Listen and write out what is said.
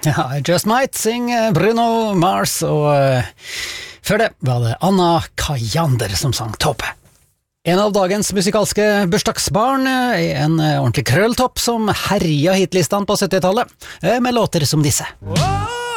Ja, Just Might Bruno Mars, og før det var det Anna Kajander som sang Tåpe. En av dagens musikalske bursdagsbarn en ordentlig krølltopp som herja hitlistene på 70-tallet, med låter som disse.